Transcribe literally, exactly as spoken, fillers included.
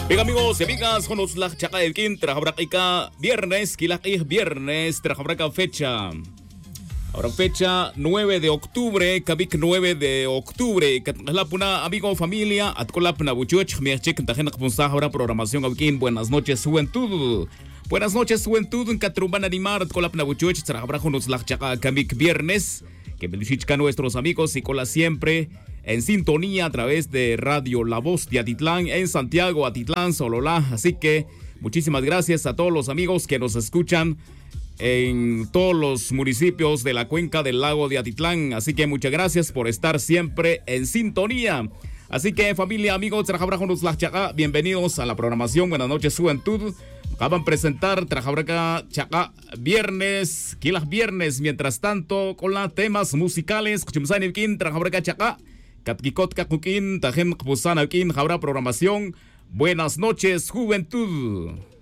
Bien amigos y amigas, con los Chaca el Quin, Trajabraca viernes, Quilaqui viernes, Trajabraca fecha. Ahora fecha nueve de octubre, Kabik nueve de octubre, Katlapuna, amigo, familia, Atcolapna Buchuch, Miachik, Tajena Punsa, ahora programación Abkin, buenas noches, juventud. Buenas noches, juventud, en Catrumban Animar, Atcolapna Buchuch, Trajabraca nos la Chaca Kabik viernes, que Beluchichka nuestros amigos y cola siempre. En sintonía a través de Radio La Voz de Atitlán, en Santiago, Atitlán, Sololá. Así que muchísimas gracias a todos los amigos que nos escuchan en todos los municipios de la cuenca del lago de Atitlán. Así que muchas gracias por estar siempre en sintonía. Así que familia, amigos, bienvenidos a la programación. Buenas noches, juventud. Acaban de presentar Trajabraca Chaca viernes, Quilas viernes. Mientras tanto, con los temas musicales, Trajabraca Chaca. Katkikot Kakukin, Tajem Pusana Kin, habrá programación. Buenas noches, juventud.